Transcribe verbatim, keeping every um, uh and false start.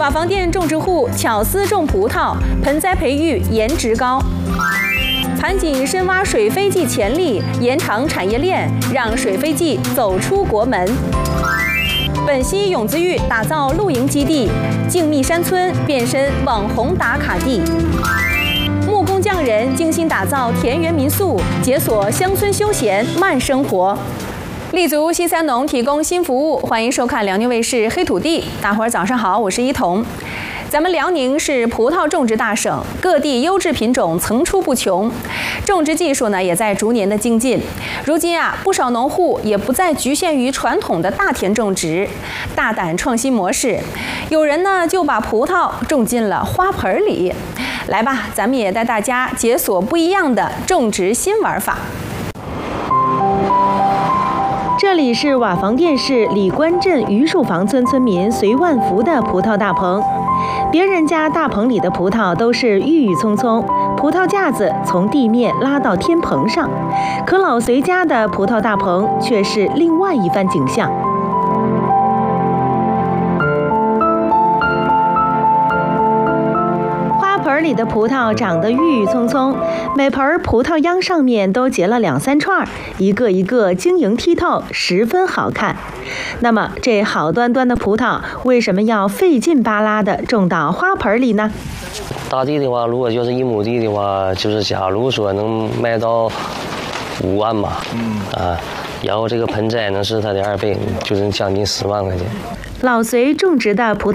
瓦房店种植户巧思种葡萄，盆栽培育颜值高。盘锦深挖水飞机潜力，延长产业链，让水飞机走出国门。本溪永滋峪打造露营基地，静谧山村变身网红打卡地。木工匠人精心打造田园民宿，解锁乡村休闲慢生活。立足西三农提供新服务，欢迎收看辽宁卫视黑土地。大伙儿早上好，我是一彤。咱们辽宁是葡萄种植大省，各地优质品种层出不穷，种植技术呢也在逐年的精进。如今啊，不少农户也不再局限于传统的大田种植，大胆创新模式。有人呢就把葡萄种进了花盆里。来吧，咱们也带大家解锁不一样的种植新玩法。 这里是瓦房店市李官镇榆树房村村民隋万福的葡萄大棚。别人家大棚里的葡萄都是郁郁葱葱，葡萄架子从地面拉到天棚上，可老隋家的葡萄大棚却是另外一番景象。盆里的葡萄长得郁郁葱葱，每盆葡萄秧上面都结了两三串，一个一个晶莹剔透，十分好看。那么这好端端的葡萄为什么要费劲巴拉的种到花盆里呢？ 大地的话，如果就是一亩地的话，就是假如说能卖到五万吧，嗯啊，然后这个盆栽能是它的二倍，就能将近十万块钱。 老隋种植的葡萄